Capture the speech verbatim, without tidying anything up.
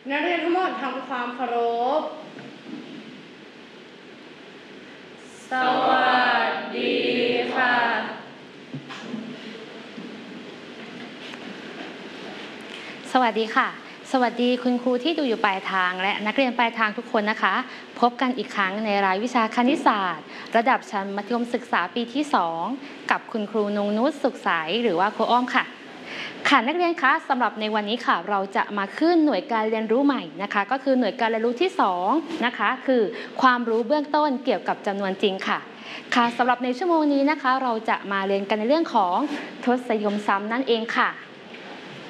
นักเรียนทั้งหมดทำความเคารพสวัสดีค่ะสวัสดีค่ะสวัสดีคุณครูที่ดูอยู่ปลายทางและนักเรียนปลายทางทุกคนนะคะพบกันอีกครั้งในรายวิชาคณิตศาสตร์ระดับชั้นมัธยมศึกษาปีที่สองกับคุณครูนงนุชสุขใสหรือว่าครูอ้อมค่ะค่ะนักเรียนคะสำหรับในวันนี้ค่ะเราจะมาขึ้นหน่วยการเรียนรู้ใหม่นะคะก็คือหน่วยการเรียนรู้ที่สองนะคะคือความรู้เบื้องต้นเกี่ยวกับจำนวนจริงค่ะค่ะสำหรับในชั่วโมงนี้นะคะเราจะมาเรียนกันในเรื่องของทศนิยมซ้ำนั่นเองค่ะ